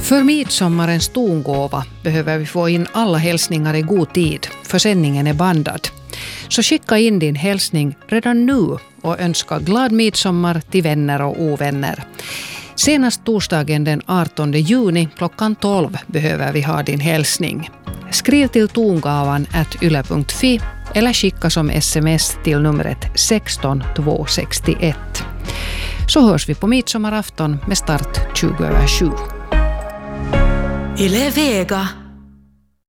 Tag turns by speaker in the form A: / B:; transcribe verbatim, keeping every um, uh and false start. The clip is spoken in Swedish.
A: För midsommarens tongåva behöver vi få in alla hälsningar i god tid, för sändningen är bandad. Så skicka in din hälsning redan nu och önska glad midsommar till vänner och ovänner. Senast torsdagen den artonde juni klockan tolv behöver vi ha din hälsning. Skriv till tongavan at yle punkt fi eller skicka som sms till numret sexton tvåhundrasextioett. Så hörs vi på midsommarafton med start tjugo över sju.
B: Yle Vega.